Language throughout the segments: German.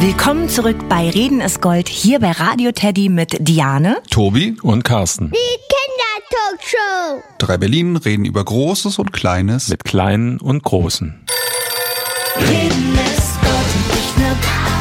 Willkommen zurück bei Reden ist Gold, hier bei Radio Teddy mit Diane, Tobi und Carsten. Die Kindertalkshow. 3 Berlin reden über Großes und Kleines. Mit Kleinen und Großen. Reden ist Gold und ich ne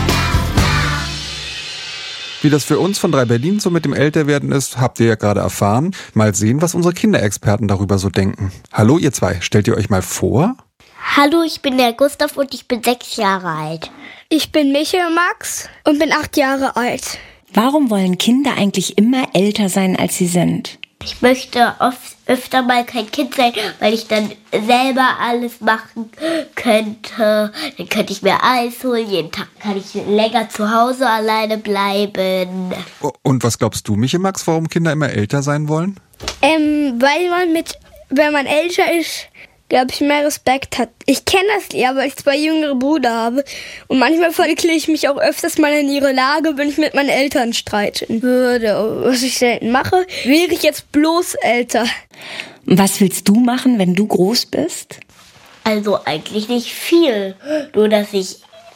Wie das für uns von 3 Berlin so mit dem Älterwerden ist, habt ihr ja gerade erfahren. Mal sehen, was unsere Kinderexperten darüber so denken. Hallo ihr zwei, stellt ihr euch mal vor? Hallo, ich bin der Gustav und ich bin 6 Jahre alt. Ich bin Michael Max und bin 8 Jahre alt. Warum wollen Kinder eigentlich immer älter sein, als sie sind? Ich möchte öfter mal kein Kind sein, weil ich dann selber alles machen könnte. Dann könnte ich mir Eis holen, jeden Tag kann ich länger zu Hause alleine bleiben. Und was glaubst du, Michael Max, warum Kinder immer älter sein wollen? Weil wenn man älter ist, glaube ich, mehr Respekt hat. Ich kenne das ja, weil ich 2 jüngere Brüder habe. Und manchmal verklicke ich mich auch öfters mal in ihre Lage, wenn ich mit meinen Eltern streiten würde. Was ich selten mache, wäre ich jetzt bloß älter. Was willst du machen, wenn du groß bist? Also eigentlich nicht viel. Nur dass ich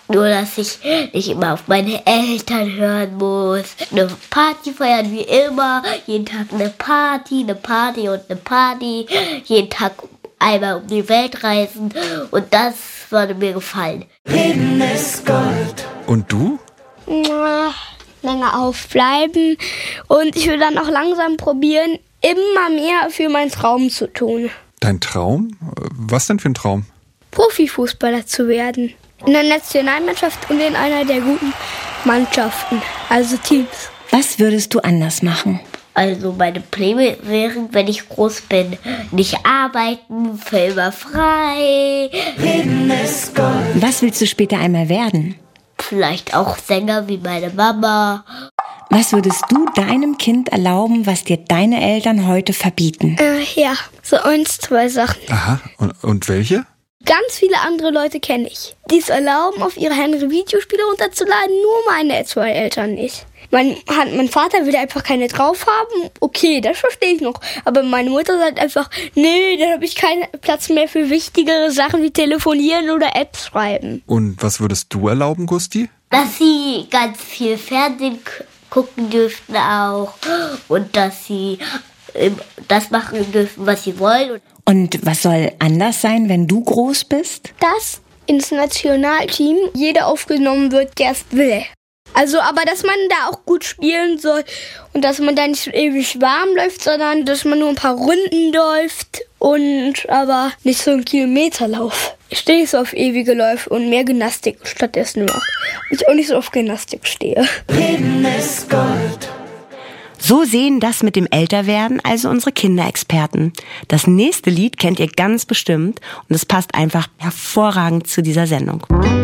nicht immer auf meine Eltern hören muss. Eine Party feiern wie immer. Jeden Tag eine Party und eine Party. Jeden Tag einmal um die Welt reisen und das würde mir gefallen. Reden ist Gold. Und du? Länger aufbleiben und ich will dann auch langsam probieren, immer mehr für meinen Traum zu tun. Dein Traum? Was denn für ein Traum? Profifußballer zu werden. In der Nationalmannschaft und in einer der guten Mannschaften, also Teams. Was würdest du anders machen? Also meine Pläne wären, wenn ich groß bin, nicht arbeiten, für immer frei. Reden ist Gold. Was willst du später einmal werden? Vielleicht auch Sänger wie meine Mama. Was würdest du deinem Kind erlauben, was dir deine Eltern heute verbieten? Ja, so 1, 2 Sachen. Aha, und welche? Ganz viele andere Leute kenne ich, die es erlauben, auf ihre Handy Videospiele runterzuladen, nur meine 2 Eltern nicht. Mein Vater will einfach keine drauf haben. Okay, das verstehe ich noch. Aber meine Mutter sagt einfach, nee, dann habe ich keinen Platz mehr für wichtigere Sachen wie telefonieren oder Apps schreiben. Und was würdest du erlauben, Gusti? Dass sie ganz viel Fernsehen gucken dürften auch. Und dass sie das machen dürfen, was sie wollen. Und was soll anders sein, wenn du groß bist? Dass ins Nationalteam jeder aufgenommen wird, der es will. Also, aber dass man da auch gut spielen soll und dass man da nicht so ewig warm läuft, sondern dass man nur ein paar Runden läuft und aber nicht so einen Kilometerlauf. Ich stehe nicht so auf ewige Läufe und mehr Gymnastik stattdessen mache. Und ich auch nicht so auf Gymnastik stehe. Reden ist Gold. So sehen das mit dem Älterwerden also unsere Kinderexperten. Das nächste Lied kennt ihr ganz bestimmt und es passt einfach hervorragend zu dieser Sendung.